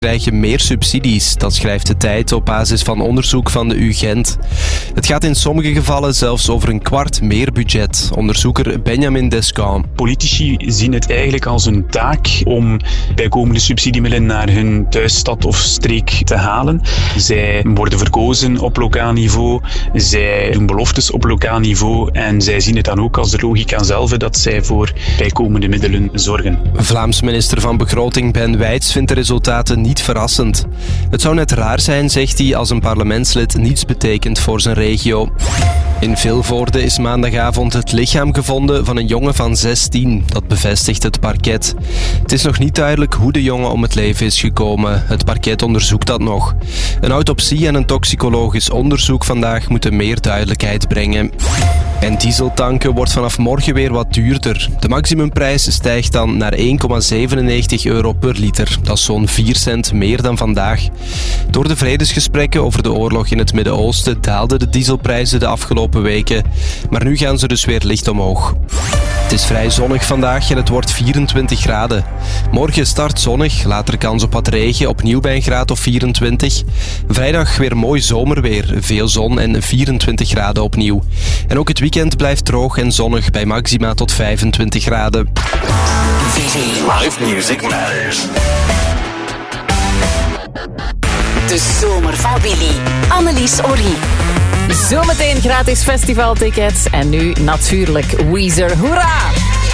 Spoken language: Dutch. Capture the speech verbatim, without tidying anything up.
krijgen meer subsidies. Dat schrijft de Tijd op basis van onderzoek van de U Gent. Het gaat in sommige gevallen zelfs over een kwart meer budget. Onderzoeker Benjamin Descamps. Politici zien het eigenlijk als een taak om bijkomende subsidiemiddelen naar hun thuisstad of streek te halen. Zij worden verkozen op lokaal niveau, zij doen beloftes op lokaal niveau en zij zien het dan ook als de logica zelf dat zij voor bijkomende middelen zorgen. Vlaams minister van Begroting Ben Wijts vindt de resultaten niet verrassend. Het zou net raar zijn, zegt hij, als een parlementslid niets betekent voor zijn regio. In Vilvoorde is maandagavond het lichaam gevonden van een jongen van zestien. Dat bevestigt het parket. Het is nog niet duidelijk hoe de jongen om het leven is gekomen. Het parket onderzoekt dat nog. Een autopsie en een toxicologisch onderzoek vandaag moeten meer duidelijkheid brengen. En dieseltanken wordt vanaf morgen weer wat duurder. De maximumprijs stijgt dan naar één komma zevenennegentig euro per liter. Dat is zo'n vier cent meer dan vandaag. Door de vredesgesprekken over de oorlog in het Midden-Oosten daalden de dieselprijzen de afgelopen weken. Maar nu gaan ze dus weer licht omhoog. Het is vrij zonnig vandaag en het wordt vierentwintig graden. Morgen start zonnig, later kans op wat regen, opnieuw bij een graad of vierentwintig. Vrijdag weer mooi zomerweer, veel zon en vierentwintig graden opnieuw. En ook het weekend blijft droog en zonnig bij maxima tot vijfentwintig graden. Live music matters. De zomer van Willy. Annelies Orie. Zometeen gratis festivaltickets en nu natuurlijk Weezer. Hoera!